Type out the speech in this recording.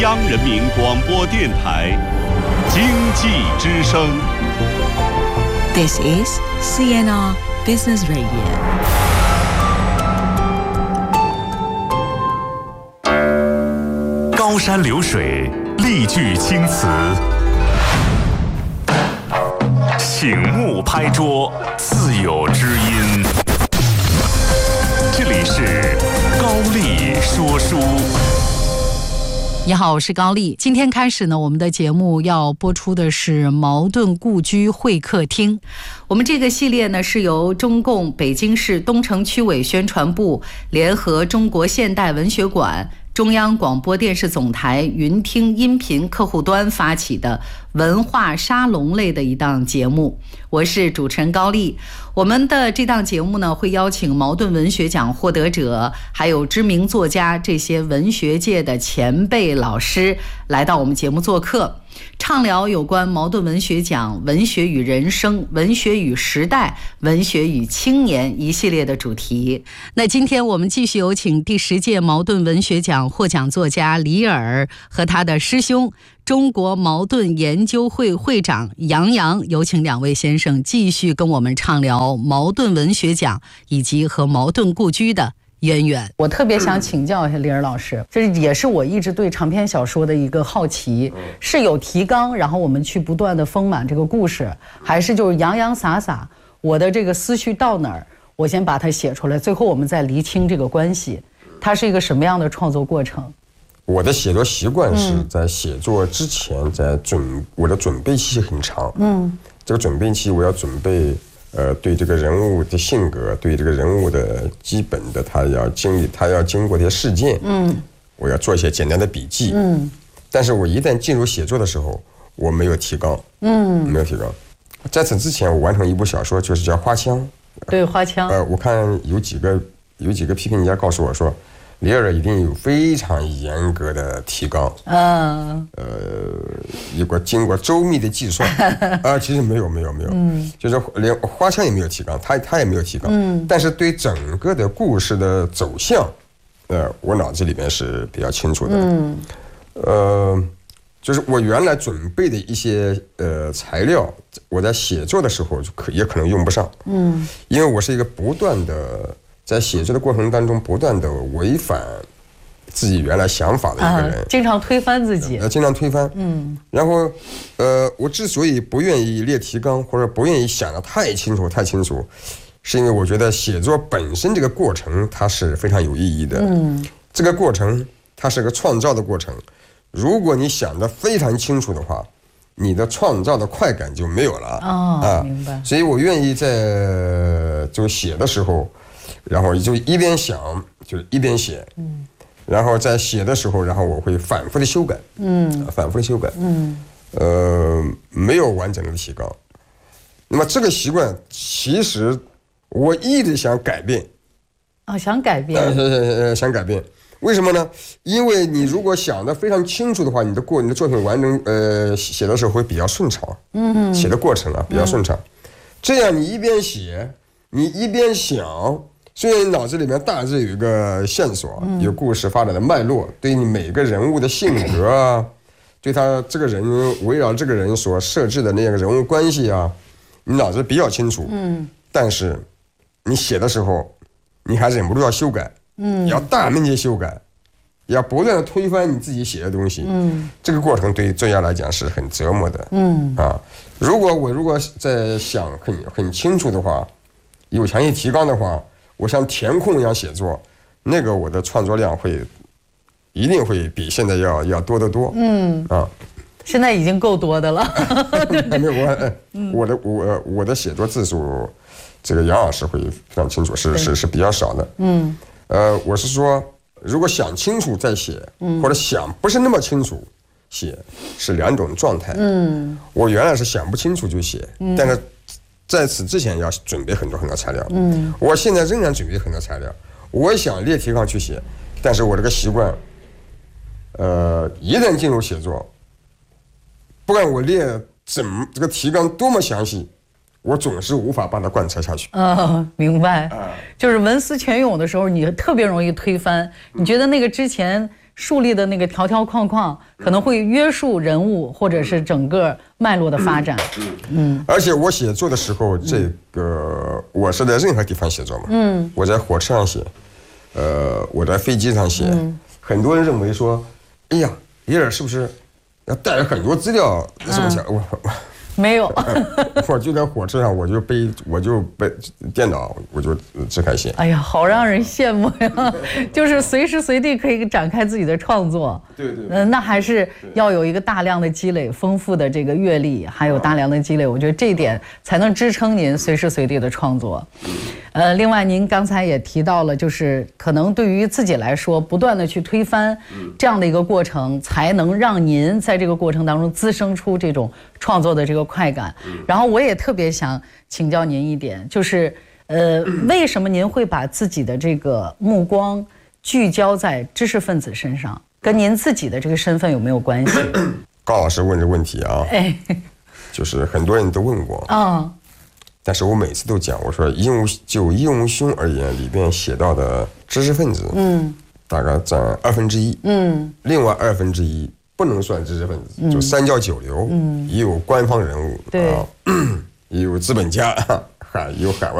央人民广播电台经济之声。 This is CNR Business Radio。 高山流水，丽句青词，醒目拍桌，自有知音。这里是高丽说书。 你好，我是高丽。今天开始呢，我们的节目要播出的是茅盾故居会客厅。我们这个系列呢，是由中共北京市东城区委宣传部联合中国现代文学馆、中央广播电视总台云听音频客户端发起的文化沙龙类的一档节目。我是主持人高丽。我们的这档节目呢，会邀请茅盾文学奖获得者，还有知名作家，这些文学界的前辈老师来到我们节目做客，畅聊有关茅盾文学奖、文学与人生、文学与时代、文学与青年一系列的主题。那今天我们继续有请第10届茅盾文学奖获奖作家李尔和他的师兄中国茅盾研究会会长杨洋，有请两位先生继续跟我们畅聊茅盾文学奖以及和茅盾故居的渊源。我特别想请教一下李尔老师，这也是我一直对长篇小说的一个好奇，是有提纲，然后我们去不断的丰满这个故事，还是就是洋洋洒洒，我的这个思绪到哪儿，我先把它写出来，最后我们再厘清这个关系，它是一个什么样的创作过程？ 我的写作习惯是在写作之前，我的准备期很长。这个准备期我要准备，对这个人物的性格，对这个人物的基本的他要经过的事件，我要做一些简单的笔记。但是我一旦进入写作的时候，我没有提纲，没有提纲。在此之前，我完成一部小说，就是叫《花腔》。 对，《花腔》。我看有几个批评家告诉我说，李尔一定有非常严格的提纲，经过周密的计算其实没有，就是连花腔也没有提纲，他也没有提纲，但是对整个的故事的走向，我脑子里面是比较清楚的，就是我原来准备的一些材料，我在写作的时候也可能用不上，因为我是一个不断的。在写作的过程当中，不断的违反自己原来想法的一个人， 经常推翻自己， 经常推翻。然后，我之所以不愿意列提纲，或者不愿意想得太清楚，是因为我觉得写作本身这个过程它是非常有意义的。这个过程它是个创造的过程，如果你想得非常清楚的话，你的创造的快感就没有了。 明白。 所以我愿意在就写的时候。然后就一边想，就是一边写，然后在写的时候，然后我会反复的修改，没有完整的提纲。那么这个习惯，其实我一直想改变， 想改变， 想改变。为什么呢？因为你如果想得非常清楚的话，你的作品完成，写的时候会比较顺畅，写的过程比较顺畅。这样你一边写，你一边想。虽然你脑子里面大致有一个线索，有故事发展的脉络，对你每个人物的性格对他这个人围绕这个人所设置的那个人物关系你脑子比较清楚。但是你写的时候，你还忍不住要修改，要大面积修改，要不断的推翻你自己写的东西。这个过程对于作家来讲是很折磨的。如果在想很清楚的话，有强烈提纲的话。我像填空一样写作，那个我的创作量一定会比现在要多得多。 现在已经够多的了。 我的写作字数，这个杨老师会非常清楚，是比较少的。我是说，如果想清楚再写，或者想不是那么清楚写，是两种状态。我原来是想不清楚就写，但是。在此之前要准备很多材料，我现在仍然准备很多材料，我想列提纲去写，但是我这个习惯，一旦进入写作，不管我列这个提纲多么详细，我总是无法把它贯彻下去。 明白。就是文思泉涌的时候，你特别容易推翻，你觉得那个之前树立的那个条条框框，可能会约束人物或者是整个脉络的发展。 而且我写作的时候，这个我是在任何地方写作嘛。我在火车上写，我在飞机上写。很多人认为说，哎呀，李尔是不是要带了很多资料？怎么想？我没有， 我就在火车上，我就背电脑，我就只看写。 哎呀，好让人羡慕呀！就是随时随地可以展开自己的创作。 对。 那还是要有一个大量的积累、丰富的这个阅历，还有大量的积累，我觉得这一点才能支撑您随时随地的创作。另外您刚才也提到了，就是可能对于自己来说，不断的去推翻这样的一个过程，才能让您在这个过程当中滋生出这种创作的这个快感。然后我也特别想请教您一点，就是为什么您会把自己的这个目光聚焦在知识分子身上，跟您自己的这个身份有没有关系？ 高老师问这问题啊，就是很多人都问过啊。但是我每次都讲，我说就应无兄而言，里边写到的知识分子，大概占1/2，另外1/2不能算知识分子，就三教九流，也有官方人物， 对， 也有资本家，也有海